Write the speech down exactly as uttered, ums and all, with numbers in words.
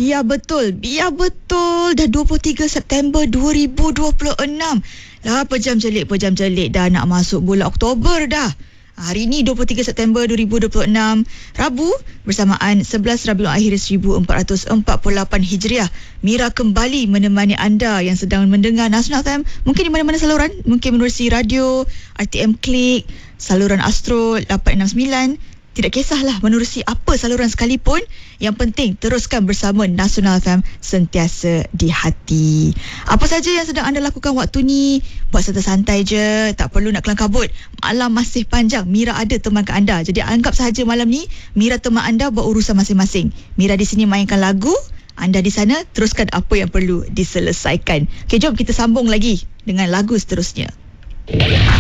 Biar betul, biar betul. Dah dua puluh tiga September dua ribu dua puluh enam. Lah pejam celik, pejam celik. Dah nak masuk bulan Oktober dah. Hari ini dua puluh tiga September dua ribu dua puluh enam, Rabu, bersamaan sebelas Rabiul Akhir seribu empat ratus empat puluh lapan Hijriah. Mira kembali menemani anda yang sedang mendengar Nasional F M, mungkin di mana-mana saluran, mungkin menerusi radio, R T M Klik, saluran Astro lapan enam sembilan. Tidak kisahlah menerusi apa saluran sekalipun, yang penting teruskan bersama Nasional F M, sentiasa di hati. Apa saja yang sedang anda lakukan waktu ni, buat santai-santai je, tak perlu nak kelang kabut. Malam masih panjang, Mira ada temankan anda. Jadi anggap sahaja malam ni Mira teman anda buat urusan masing-masing. Mira di sini mainkan lagu, anda di sana teruskan apa yang perlu diselesaikan. Okey, jom kita sambung lagi dengan lagu seterusnya.